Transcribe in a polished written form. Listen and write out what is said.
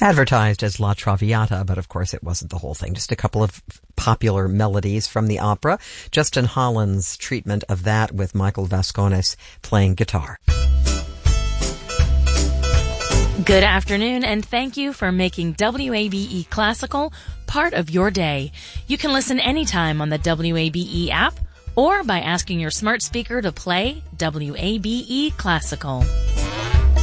advertised as La Traviata, but of course it wasn't the whole thing. Just a couple of popular melodies from the opera. Justin Holland's treatment of that with Michael Vascones playing guitar. Good afternoon, and thank you for making WABE Classical part of your day. You can listen anytime on the WABE app or by asking your smart speaker to play WABE Classical.